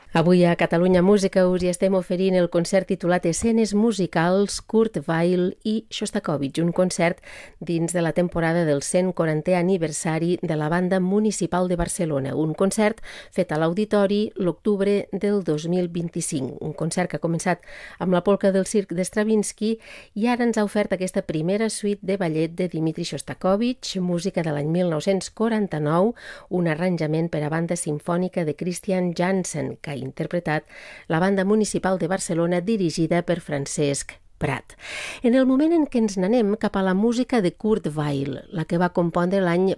Avui a Catalunya Música us hi estem oferint el concert titulat Escenes musicals, Kurt Weill i Shostakovich, un concert dins de la temporada del 140è aniversari de la Banda Municipal de Barcelona, un concert fet a l'Auditori l'octubre del 2025, un concert que ha començat amb la polca del circ de Stravinsky i ara ens ha ofert aquesta primera suite de ballet de Dmitri Shostakovich, música de l'any 1949, un arranjament per a banda simfònica de Christian Janssen, que ha interpretat la Banda Municipal de Barcelona dirigida per Francesc Prat. En el moment en què ens n'anem cap a la música de Kurt Weill, la que va compondre l'any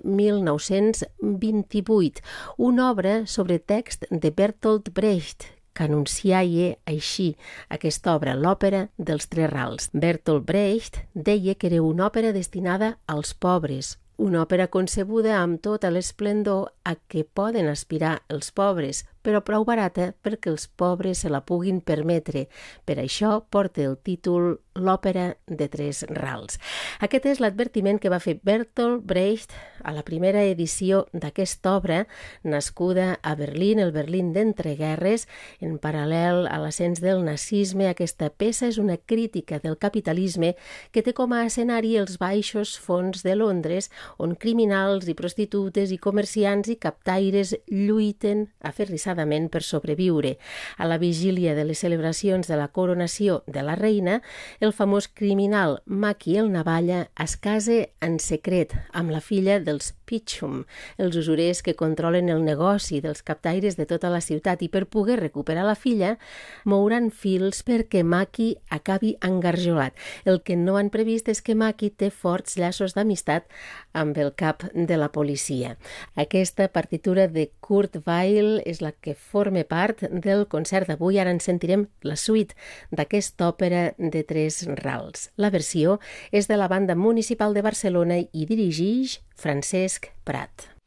1928, una obra sobre text de Bertolt Brecht, que anunciaia així aquesta obra, l'òpera dels Tres Rals. Bertolt Brecht deia que era una òpera destinada als pobres, una òpera concebuda amb tota l'esplendor a què poden aspirar els pobres, però prou barata perquè els pobres se la puguin permetre. Per això porta el títol L'òpera de Tres Rals. Aquest és l'advertiment que va fer Bertolt Brecht a la primera edició d'aquesta obra, nascuda a Berlín, el Berlín d'entreguerres, en paral·lel a l'ascens del nazisme. Aquesta peça és una crítica del capitalisme que té com a escenari els baixos fons de Londres, on criminals i prostitutes i comerciants i captaires lluiten aferrissadament per sobreviure. A la vigília de les celebracions de la coronació de la reina, el famós criminal Maki el Navalla es casa en secret amb la filla dels Pitchum, els usurers que controlen el negoci dels captaires de tota la ciutat, i per poder recuperar la filla mouran fils perquè Maki acabi engarjolat. El que no han previst és que Maki té forts llaços d'amistat amb el cap de la policia. Aquesta partitura de Kurt Weill és la que forma part del concert d'avui. Ara ens sentirem la suite d'aquesta òpera de Tres Rals. La versió és de la Banda Municipal de Barcelona i dirigeix Francesc Prat.